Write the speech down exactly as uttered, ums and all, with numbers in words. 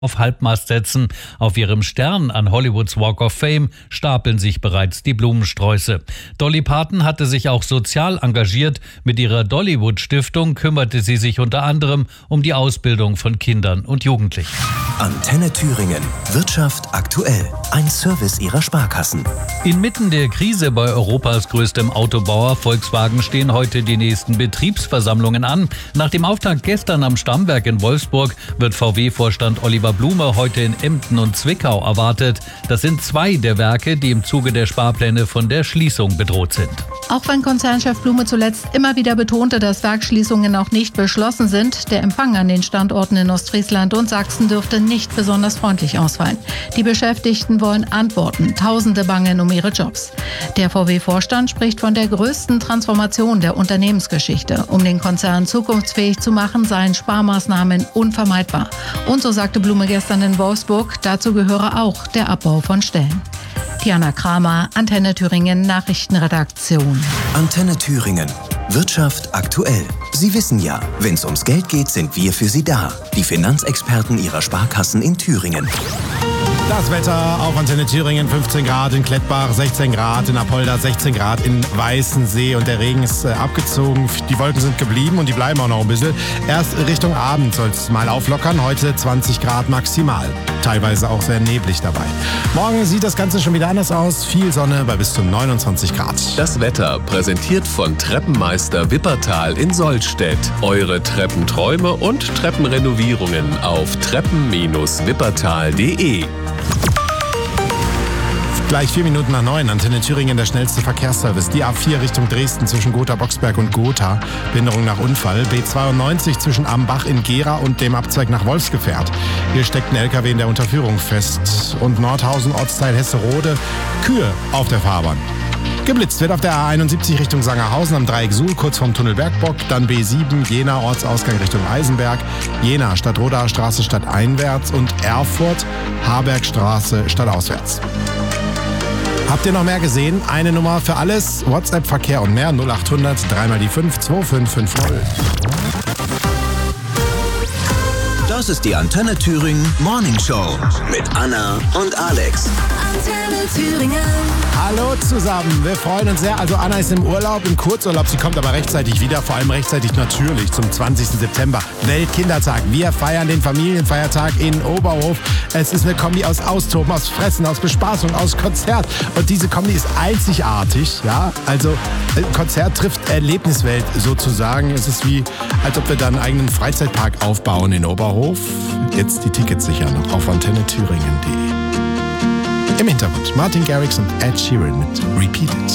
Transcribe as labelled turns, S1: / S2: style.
S1: auf Halbmast setzen. Auf ihrem Stern an Hollywoods Walk of Fame stapeln sich bereits die Blumensträuße. Dolly Parton hatte sich auch sozial engagiert. Mit ihrer Dollywood-Stiftung kümmerte sie sich unter anderem um die Ausbildung von Kindern und Jugendlichen.
S2: Antenne Thüringen. Wirtschaft aktuell. Ein Service ihrer Sparkassen.
S1: Inmitten der Krise bei Europas größtem Autobauer Volkswagen stehen heute die nächsten Betriebsversammlungen an. Nach dem Auftakt gestern am Stammwerk in Wolfsburg wird V W-Vorstand Oliver Blume heute in Emden und Zwickau erwartet. Das sind zwei der Werke, die im Zuge der Sparpläne von der Schließung bedroht sind.
S3: Auch wenn Konzernchef Blume zuletzt immer wieder betonte, dass Werksschließungen noch nicht beschlossen sind, der Empfang an den Standorten in Ostfriesland und Sachsen dürfte nicht besonders freundlich ausfallen. Die Beschäftigten wollen Antworten. Tausende bangen um ihre Jobs. Der V W-Vorstand spricht von der größten Transformation der Unternehmensgeschichte. Um den Konzern zukunftsfähig zu machen, seien Sparmaßnahmen unvermeidbar. Und so sagte Blume gestern in Wolfsburg, dazu gehöre auch der Abbau von Stellen. Diana Kramer, Antenne Thüringen Nachrichtenredaktion.
S2: Antenne Thüringen. Wirtschaft aktuell. Sie wissen ja, wenn es ums Geld geht, sind wir für Sie da. Die Finanzexperten Ihrer Sparkassen in Thüringen.
S4: Das Wetter auf Antenne Thüringen, fünfzehn Grad in Klettbach, sechzehn Grad in Apolda, sechzehn Grad in Weißensee und der Regen ist äh, abgezogen. Die Wolken sind geblieben und die bleiben auch noch ein bisschen. Erst Richtung Abend soll es mal auflockern, heute zwanzig Grad maximal. Teilweise auch sehr neblig dabei. Morgen sieht das Ganze schon wieder anders aus, viel Sonne bei bis zu neunundzwanzig Grad.
S5: Das Wetter präsentiert von Treppenmeister Wippertal in Sollstedt. Eure Treppenträume und Treppenrenovierungen auf treppen Bindestrich wippertal punkt de.
S4: Gleich vier Minuten nach neun, Antenne Thüringen, der schnellste Verkehrsservice. Die A vier Richtung Dresden zwischen Gotha-Boxberg und Gotha. Behinderung nach Unfall. B zweiundneunzig zwischen Ambach in Gera und dem Abzweig nach Wolfsgefährt. Hier steckt ein L K W in der Unterführung fest. Und Nordhausen, Ortsteil Hesserode. Kühe auf der Fahrbahn. Geblitzt wird auf der A einundsiebzig Richtung Sangerhausen am Dreieck Suhl, kurz vorm Tunnel Bergbock. Dann B sieben, Jena, Ortsausgang Richtung Eisenberg. Jena, Stadtrodaer Straße stadteinwärts und Erfurt, Harbergstraße stadtauswärts. Habt ihr noch mehr gesehen? Eine Nummer für alles. WhatsApp, Verkehr und mehr. null achthundert, dreimal die fünf, zwei fünf fünf null.
S2: Das ist die Antenne Thüringen Morning Show mit Anna und Alex.
S6: Antenne Thüringen.
S4: Hallo zusammen, wir freuen uns sehr. Also Anna ist im Urlaub, im Kurzurlaub. Sie kommt aber rechtzeitig wieder, vor allem rechtzeitig natürlich zum zwanzigsten September. Weltkindertag. Wir feiern den Familienfeiertag in Oberhof. Es ist eine Kombi aus Austoben, aus Fressen, aus Bespaßung, aus Konzert. Und diese Kombi ist einzigartig. Ja, also Konzert trifft Erlebniswelt sozusagen. Es ist wie, als ob wir da einen eigenen Freizeitpark aufbauen in Oberhof. Jetzt die Tickets sichern auf antenne thüringen punkt de. Im Hintergrund Martin Garrix und Ed Sheeran mit Repeat It.